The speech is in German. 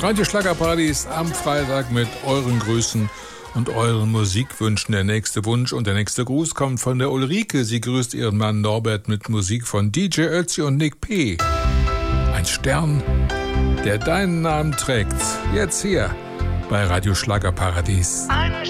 Radio Schlagerparadies am Freitag mit euren Grüßen und euren Musikwünschen. Der nächste Wunsch und der nächste Gruß kommt von der Ulrike. Sie grüßt ihren Mann Norbert mit Musik von DJ Ötzi und Nick P. Ein Stern, der deinen Namen trägt. Jetzt hier bei Radio Schlagerparadies. Ein